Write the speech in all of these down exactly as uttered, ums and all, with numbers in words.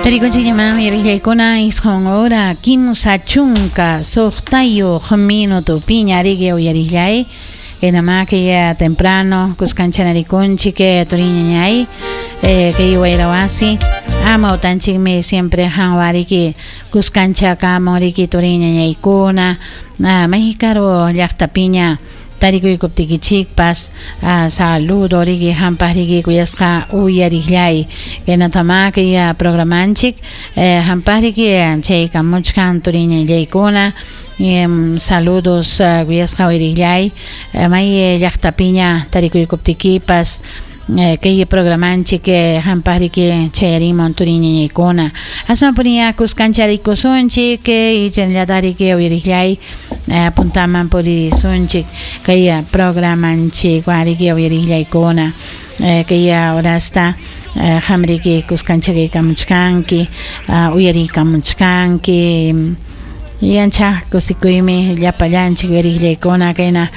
Tarikunchikman yarijaykuna isqun hora kimsa chunka suqtayuq minuto piñarigi uyarijlay enamaki ya temprano kuskancharikunchik turiñañay eh, que iwairawasi ama utanchikmi siempre hanwariki kuskanchaka moriki turiñañaykuna na Mexicaro llaqtapiña tarikuykuptikichikpas uh, saludo rigi hampas rigi kuyasqa uyarijlay kenatamaki ya programanchik eh, hampas rigi chay kamuchkan turiñallaykuna um, saludos uh, kuyasqa uyarijlay uh, may llaqtapiña tarikuykuptikipas Eh, que programanchik que hampariki chayarimon turiñañaykuna asma puria kuskancharikunchik que ichenllatariki uyarijlay apuntaman purisunchik que programanchik wariki uyarijlaykuna que ya horasta hamriki kuskanchakaykamuchkanki uyariykamuchkanki yancha kusikuymi llapallanchik uyarijlaykuna kayna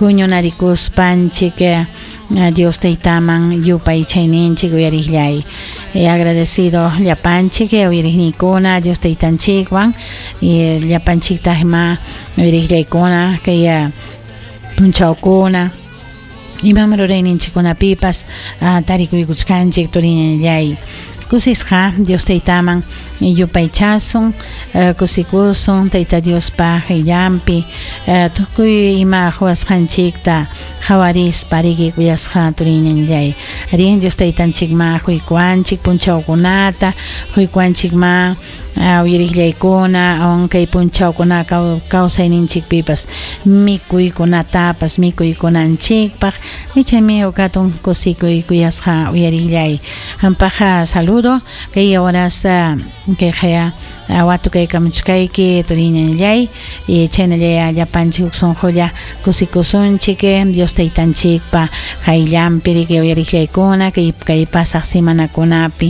huñunarikuspanchik Dios te itaman yupay chayninchik uyarijlay eh, agradecido llapanchik uyarijnikuna Dios te itanchikwan y llapanchiktajma uyarijlaykuna kaya punchawkuna imam rurayninchikunapipas uh, tarikuykuchkanchik turiñañay kusisqa Dios te itaman yupay chasun uh, kusikusun tayta Dios pa hayllampi uh, tukuy ima huasqanchikta hawaris pariki kuyasqa turiñañay arin Dios taytanchikma huykuanchik punchawkunata huykuanchikma uh, uyarijlaykuna aunque punchawkuna kawsayninchikpipas mikuykunatapas mikuykunanchikpaq nichaymi ukatun kusikuy kuyasqa uyarijlay hampaqa saludo que horas uh, que haya watu kay kamuchkayki turiñañay y chenallay llapanchik sonjolla kusikusunchik Dios taytanchikpa hayllampi que uyarijlaykuna kay kay pasaq semanakunapi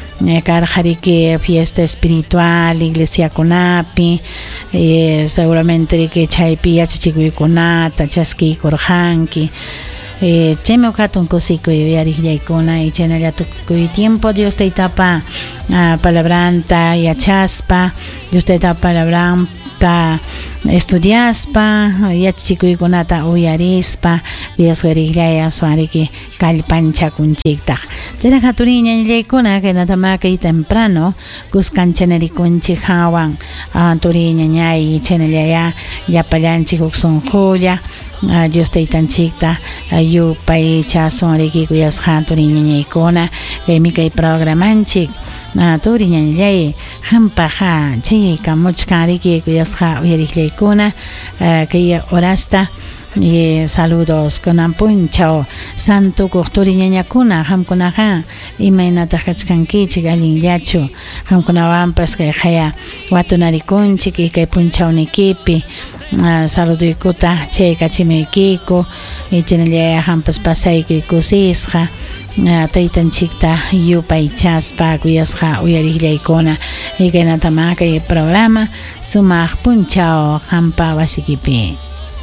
karjariki fiesta espiritual iglesia kunapi eh, seguramente que chaypi yachachikuykunata chaskiykurqanki Eh, cheme ukatun kusiko uyarijlaykuna y chenalla tukuy tiempo Dios te itapa uh, palabranta yachaspa Dios te itapa palabranta estudiaspa yachachikuykunata uyarispa Dios uyarijlay aswariki kallpanchakunchikta chayqa turiñañaykuna kenatamaki temprano kuskancharikunchik hawan uh, turiñañay chenallaya llapallanchik huk sunqulla Uh, Dios te itanchikta uh, yupay chason riki kuyasqa turiñañaykuna kaymi kay programanchik uh, turiñañay hampaqa chayaykamuchkan riki kuyasqa uyarijlaykuna uh, kay horasta y saludos kunan punchaw santo turiñañakuna hamkunaqa imaynata kachkankichik allinllachu hamkunawanpas kay haya watunarikunchik y kay punchawnikipi Uh, saluduykuta chaykachimuykiku y chinallaya hampas pasaykuy kusisqa uh, taytanchikta yupay chaspa kuyasqa uyarijlaykuna y kaynatama kay programa sumaq punchaw hampa wasikipi.